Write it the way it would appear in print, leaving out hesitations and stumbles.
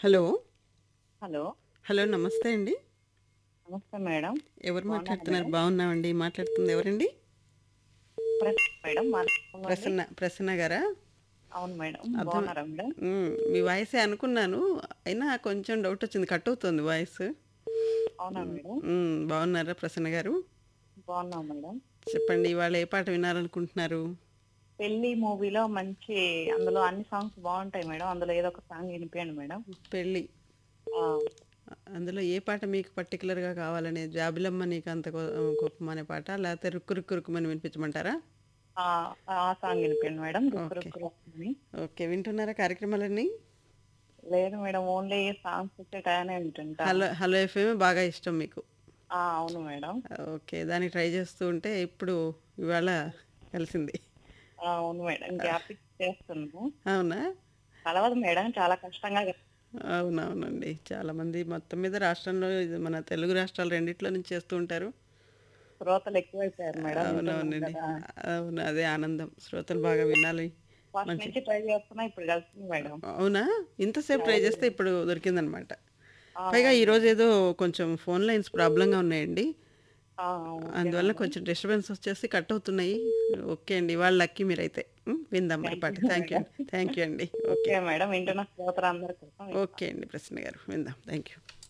Hello. Hello. Hello. నమస్తే అండి. నమస్తే మేడం. ఎవరు బాగున్నారా మాట్లాడుతున్నారు? మేడం? బాగున్నామండి. మాట్లాడుతుంది ఎవరండి? మేడం మాట్లాడుతుందండి. ప్రసన్న. ప్రసన్న గారా? అవును మేడం. అర్థం. బాగున్నారా మేడం? మీ వాయిసే అనుకున్నాను. అయినా కొంచెం డౌట్ వచ్చింది. కట్ అవుతుంది వాయిస్. అవునా మేడం? బాగున్నారా ప్రసన్న గారు? బాగున్నాం మేడం. చెప్పండి, ఇవాళ ఏ పాట వినాలనుకుంటున్నారు? పెళ్లి మూవీలో మంచి అందులో అన్ని సాంగ్స్ బాగుంటాయి మేడం. అందులో ఏదో ఒక సాంగ్ వినిపియండి మేడం. పెళ్ళి. ఆ, అందులో ఏ పాట మీకు పర్టికులర్గా కావాలనే జాబిలమ్మ నీకు అంత కోపం అనే పాట, లేకపోతే రుక్కు రుక్కు రుక్కుమని వినిపించమంటారా? ఆ ఆ song వినిపియండి madam. Rukku okay. Rukku రుక్కుమని. Okay. వింటున్నారా కార్యక్రమాలన్నీ? లేదు మేడం, ఓన్లీ సాంగ్స్ వచ్చే టైనే వింటుంటా. హలో హలో ఎఫ్ఎం బాగా ఇష్టం మీకు? అవును మేడం. ఓకే. దానికి ట్రై చేస్తూ ఉంటే ఇప్పుడు ఇవాళ కలిసింది. అవును మేడం, గ్యాప్ ఇచ్చి చేస్తున్నాను. అవునా? కలవదు మేడం, చాలా కష్టంగా అవునవునండి. చాలామంది మొత్తం మీద రాష్ట్రంలో, ఇది మన తెలుగు రాష్ట్రాలు రెండిట్లో నుంచి చేస్తూ ఉంటారు. శ్రోతలు ఎక్కువైపోయారు మేడం, వింటున్నాం అవునవునండి. కదా. అవును. అదే ఆనందం. శ్రోతలు బాగా వినాలి. ఫస్ట్ మంచి. నుంచి ట్రై చేస్తున్నా, ఇప్పుడు కలిసింది మేడం. అవునా? ఇంతసేపు ట్రై చేస్తే అవును. ఇప్పుడు దొరికిందనమాట. పైగా అవును ఈరోజు మేడం. ఏదో కొంచెం ఫోన్ లైన్స్ ప్రాబ్లంగా ఉన్నాయండి. ఆ! ఓకే అందువల్ల మేడం. కొంచెం డిస్టర్బెన్స్ వచ్చేసి కట్ అవుతున్నాయి. ఓకే అండి. ఇవాళ లక్కీ మీరైతే. విందాం మరి థాంక్ పాట. You thank you madam. అండి. థ్యాంక్ యూ అండి. ఓకే. Okay madam. వింటున్న శ్రోతలందరి కోసం వింటా. ఓకే అండి ప్రసన్న గారు. విందాం. Thank you.